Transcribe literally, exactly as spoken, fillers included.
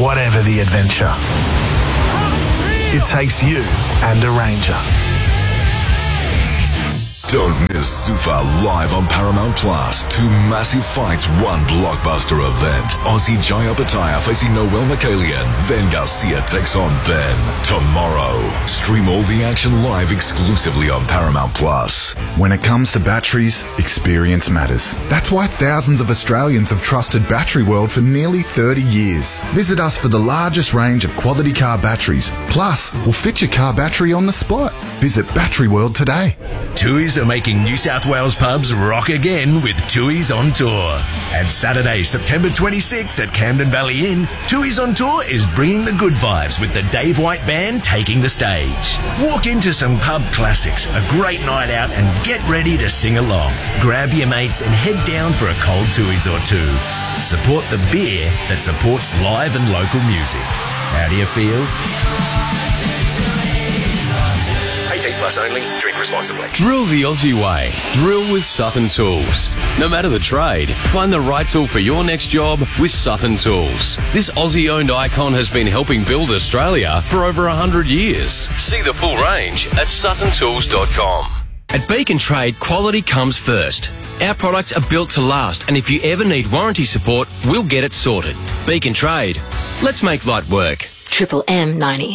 Whatever the adventure, it takes you and a Ranger. Don't miss Sufa live on Paramount Plus. Two massive fights, one blockbuster event. Aussie Jaya Bataya facing Noel Mikalian. Then Garcia takes on Ben. Tomorrow. Stream all the action live exclusively on Paramount Plus. When it comes to batteries, experience matters. That's why thousands of Australians have trusted Battery World for nearly thirty years. Visit us for the largest range of quality car batteries. Plus, we'll fit your car battery on the spot. Visit Battery World today. Tooheys are making New South Wales pubs rock again with Tooheys on Tour. And Saturday, September twenty-sixth at Camden Valley Inn, Tooheys on Tour is bringing the good vibes with the Dave White Band taking the stage. Walk into some pub classics, a great night out, and get ready to sing along. Grab your mates and head down for a cold Tooheys or two. Support the beer that supports live and local music. How do you feel? eighteen plus only. Drink responsibly. Drill the Aussie way. Drill with Sutton Tools. No matter the trade, find the right tool for your next job with Sutton Tools. This Aussie-owned icon has been helping build Australia for over one hundred years. See the full range at sutton tools dot com. At Beacon Trade, quality comes first. Our products are built to last, and if you ever need warranty support, we'll get it sorted. Beacon Trade. Let's make light work. Triple M ninety.